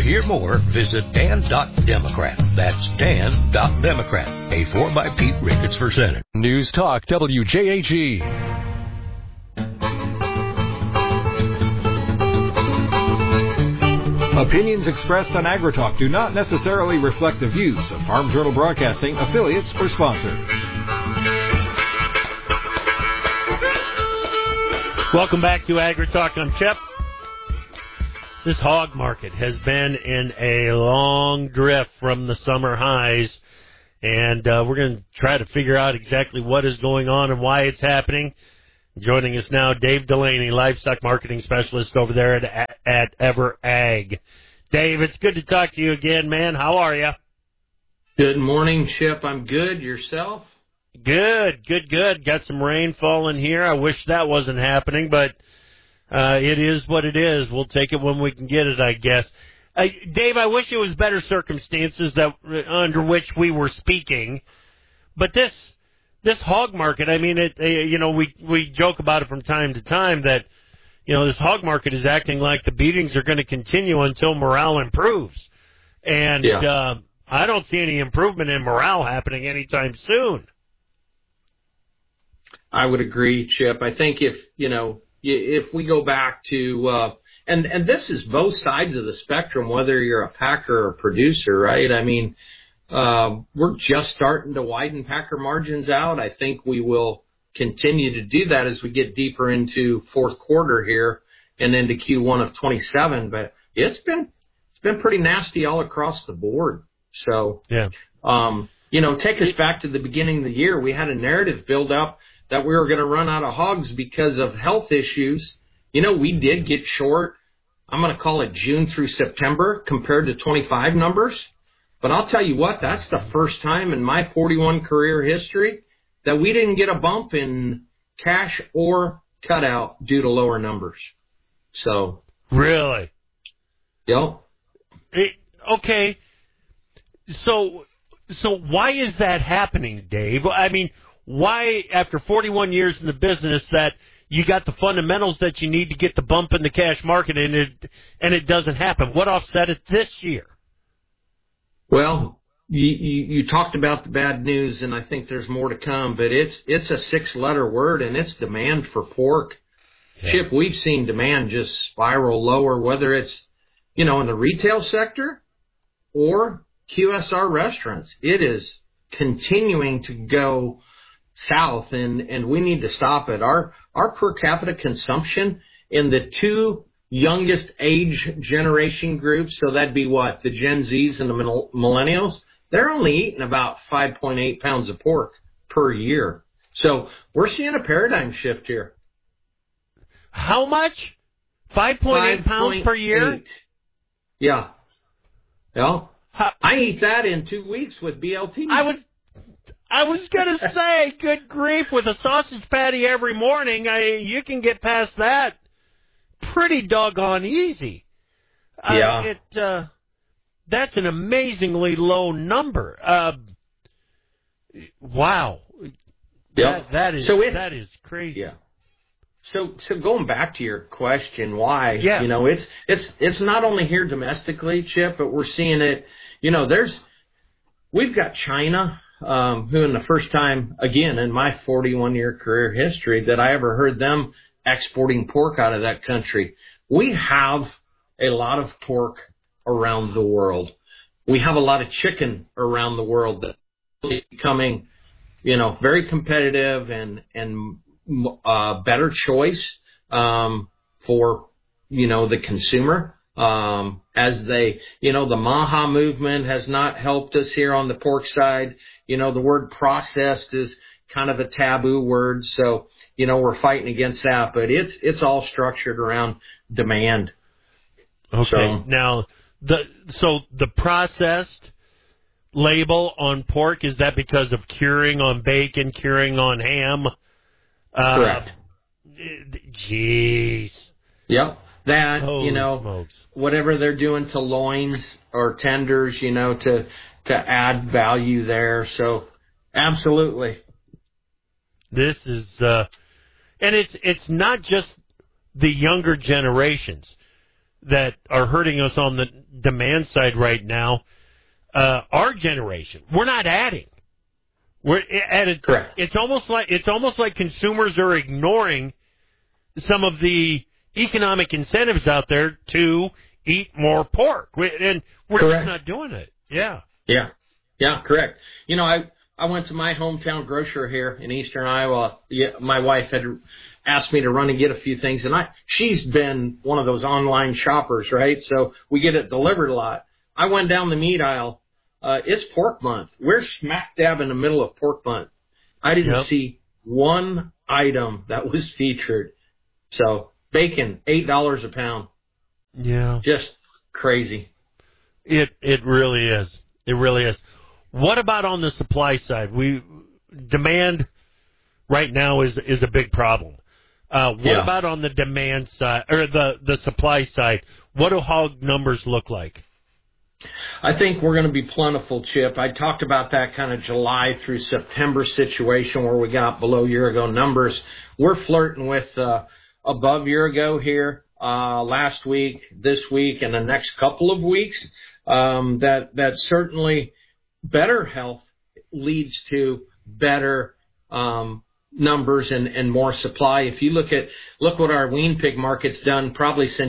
To hear more, visit Dan.Democrat. That's Dan.Democrat. A4 by Pete Ricketts for Senate. News Talk WJAG. Opinions expressed on AgriTalk do not necessarily reflect the views of Farm Journal Broadcasting, affiliates, or sponsors. Welcome back to AgriTalk. I'm Chip. This hog market has been in a long drift from the summer highs, and we're going to try to figure out exactly what is going on and why it's happening. Joining us now, Dave Delaney, livestock marketing specialist over there at EverAg. Dave, it's good to talk to you again, man. How are you? Good morning, Chip. I'm good. Yourself? Good. Got some rain falling here. I wish that wasn't happening, but it is what it is. We'll take it when we can get it, I guess. Dave, I wish it was better circumstances that under which we were speaking, but this hog market, I mean, we joke about it from time to time that, this hog market is acting like the beatings are going to continue until morale improves. And I don't see any improvement in morale happening anytime soon. I would agree, Chip. I think if we go back to, and this is both sides of the spectrum, whether you're a packer or producer, right? I mean, we're just starting to widen packer margins out. I think we will continue to do that as we get deeper into fourth quarter here and into Q1 of 27. But it's been pretty nasty all across the board. So, take us back to the beginning of the year. We had a narrative build up that we were going to run out of hogs because of health issues. We did get short. I'm going to call it June through September compared to 25 numbers. But I'll tell you what, that's the first time in my 41 career history that we didn't get a bump in cash or cutout due to lower numbers. So. Really? Yep. Okay. So why is that happening, Dave? I mean, why, after 41 years in the business, that you got the fundamentals that you need to get the bump in the cash market and it doesn't happen? What offset it this year? Well, you talked about the bad news, and I think there's more to come, but it's a 6-letter word, and it's demand for pork. Yeah. Chip, we've seen demand just spiral lower, whether it's, in the retail sector or QSR restaurants. It is continuing to go south, and we need to stop it. Our per capita consumption in the two youngest age generation groups, so that'd be what, the Gen Zs and the millennials, they're only eating about 5.8 pounds of pork per year. So we're seeing a paradigm shift here. How much? 5.8 pounds per year? Yeah. Well, I eat that in 2 weeks with BLT. I was going to say, good grief, with a sausage patty every morning, you can get past that pretty doggone easy. Yeah. That's an amazingly low number. Wow. Yep. That is crazy. Yeah. So going back to your question, why? Yeah. It's not only here domestically, Chip, but we're seeing it. We've got China, who in the first time, again, in my 41-year career history, that I ever heard them exporting pork out of that country. We have a lot of pork around the world. We have a lot of chicken around the world that is becoming, very competitive and better choice for, the consumer. As the MAHA movement has not helped us here on the pork side. The word processed is kind of a taboo word. So, we're fighting against that, but it's all structured around demand. Okay. So, now, the processed label on pork, is that because of curing on bacon, curing on ham? Correct. Jeez. Yep. That, smokes. Whatever they're doing to loins or tenders, to add value there. So, absolutely. This is, and it's not just the younger generations. that are hurting us on the demand side right now. Our generation, we're not adding. We're added. Correct. It's almost like consumers are ignoring some of the economic incentives out there to eat more pork, and we're just not doing it. Yeah. Yeah, correct. You know, I went to my hometown grocer here in eastern Iowa. My wife had asked me to run and get a few things, and she's been one of those online shoppers, right? So we get it delivered a lot. I went down the meat aisle. It's pork month. We're smack dab in the middle of pork month. I didn't see one item that was featured. So bacon, $8 a pound. Yeah. Just crazy. It really is. It really is. What about on the supply side? Demand right now is a big problem. What about on the demand side or the supply side? What do hog numbers look like? I think we're going to be plentiful, Chip. I talked about that kind of July through September situation where we got below year ago numbers. We're flirting with above year ago here last week, this week, and the next couple of weeks. That certainly better health leads to better numbers and more supply. If you look what our wean pig market's done probably since